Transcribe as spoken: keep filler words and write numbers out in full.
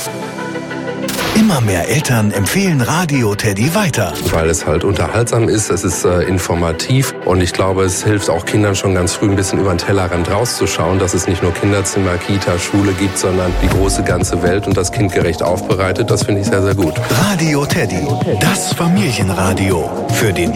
Immer mehr Eltern empfehlen Radio Teddy weiter. Weil es halt unterhaltsam ist, es ist äh, informativ und ich glaube, es hilft auch Kindern schon ganz früh ein bisschen über den Tellerrand rauszuschauen, dass es nicht nur Kinderzimmer, Kita, Schule gibt, sondern die große ganze Welt und das kindgerecht aufbereitet. Das finde ich sehr, sehr gut. Radio Teddy, das Familienradio für den